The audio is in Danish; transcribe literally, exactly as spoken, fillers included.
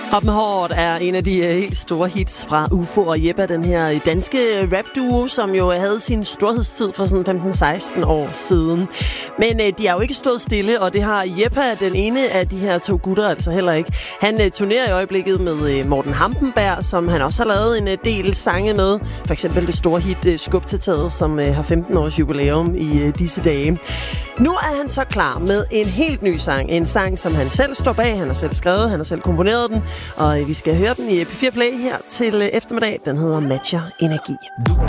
Op med håret er en af de helt store hits fra U F O og Jeppe, den her danske rap-duo, som jo havde sin storhedstid for sådan femten seksten år siden. Men øh, de har jo ikke stået stille, og det har Jeppe, den ene af de her to gutter, altså heller ikke. Han øh, turnerer i øjeblikket med øh, Morten Hampenberg, som han også har lavet en øh, del sange med. For eksempel det store hit øh, Skub til taget, som øh, har femten års jubilæum i øh, disse dage. Nu er han så klar med en helt ny sang. En sang, som han selv står bag. Han har selv skrevet, han har selv komponeret den. Og vi skal høre den i P fire Play her til eftermiddag. Den hedder Matcher Energi. Du